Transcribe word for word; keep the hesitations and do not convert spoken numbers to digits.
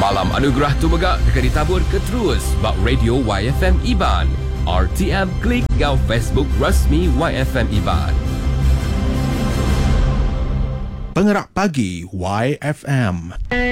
Malam Anugerah tu megak akan ditabur ke terus bak Radio Y F M Iban. R T M klik gau Facebook rasmi Y F M Iban. Pengerak pagi Y F M.